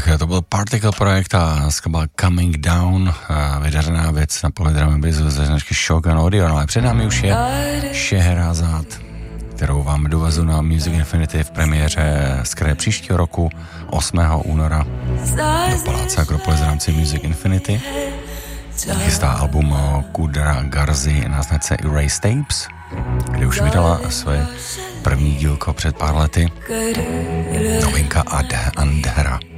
Tak to byl Particle projekt a skladba Coming Down, vydařená věc na povědomí blizu ze značky Shogun Audio. No a před námi už je Scheherazade, kterou vám dovezu na Music Infinity v premiéře z kraje příštího roku 8. února do Paláce Akropolis v rámci Music Infinity. Chystá album Kudra Garzy na značce Erase Tapes, kde už vydala své první dílko před pár lety. Novinka Ad Andhra.